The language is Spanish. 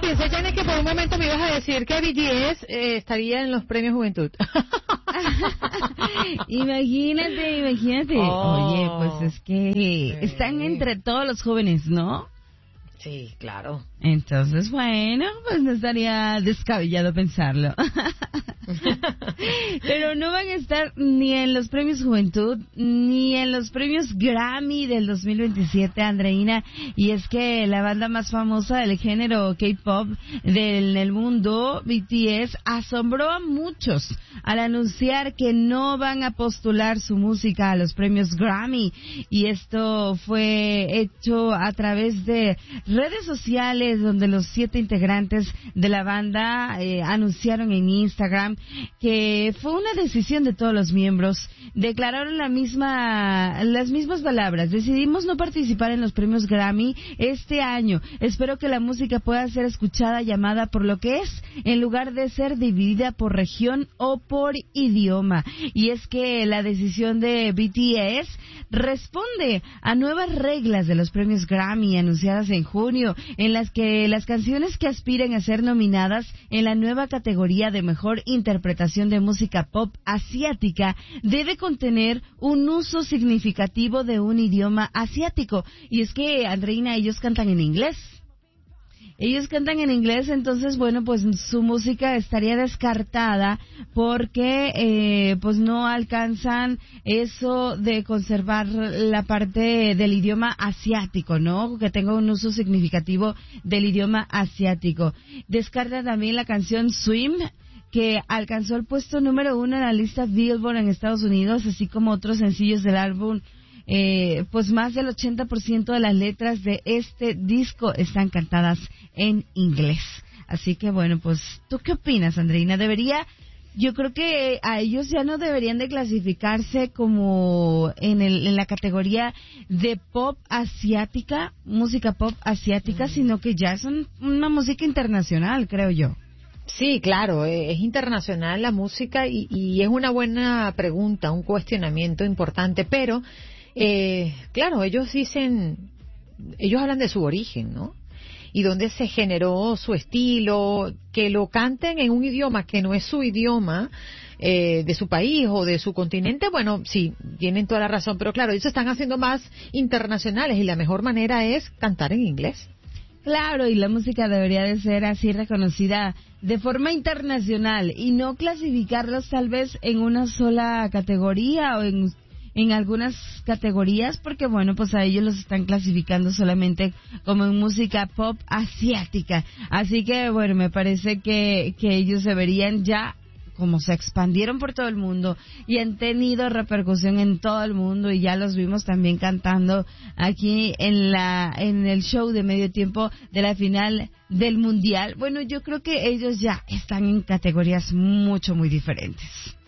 pensé, Janet, que por un momento me ibas a decir que BTS estaría en los premios Juventud. Imagínate. Oh. Oye, pues es que están entre todos los jóvenes, ¿no? Sí, claro. Entonces, bueno, pues no estaría descabellado pensarlo. Pero no van a estar ni en los premios Juventud, ni en los premios Grammy del 2027, Andreina. Y es que la banda más famosa del género K-pop del mundo, BTS, asombró a muchos al anunciar que no van a postular su música a los premios Grammy. Y esto fue hecho a través de redes sociales, donde los 7 integrantes de la banda anunciaron en Instagram que fue una decisión de todos los miembros. Declararon las mismas palabras: decidimos no participar en los premios Grammy este año. Espero que la música pueda ser escuchada y amada por lo que es, en lugar de ser dividida por región o por idioma. Y es que la decisión de BTS responde a nuevas reglas de los premios Grammy anunciadas en junio, en las que las canciones que aspiren a ser nominadas en la nueva categoría de mejor interpretación de música pop asiática debe contener un uso significativo de un idioma asiático. Y es que, Andreina, ellos cantan en inglés. Entonces, bueno, pues su música estaría descartada porque pues no alcanzan eso de conservar la parte del idioma asiático, ¿no? Que tenga un uso significativo del idioma asiático. Descarta también la canción Swim, que alcanzó el puesto número 1 en la lista Billboard en Estados Unidos, así como otros sencillos del álbum. Pues más del 80% de las letras de este disco están cantadas en inglés. Así que bueno, pues, ¿tú qué opinas, Andreina? Yo creo que a ellos ya no deberían de clasificarse como en la categoría de pop asiática, música pop asiática, sino que ya son una música internacional, creo yo. Sí, claro, es internacional la música y es una buena pregunta, un cuestionamiento importante, pero claro, ellos hablan de su origen, ¿no? Y dónde se generó su estilo, que lo canten en un idioma que no es su idioma, de su país o de su continente. Bueno, sí, tienen toda la razón, pero claro, ellos se están haciendo más internacionales y la mejor manera es cantar en inglés. Claro, y la música debería de ser así reconocida de forma internacional y no clasificarlos tal vez en una sola categoría o en algunas categorías, porque bueno, pues a ellos los están clasificando solamente como en música pop asiática. Así que bueno, me parece que ellos deberían ya, como se expandieron por todo el mundo y han tenido repercusión en todo el mundo, y ya los vimos también cantando aquí en el show de medio tiempo de la final del Mundial. Bueno, yo creo que ellos ya están en categorías muy diferentes.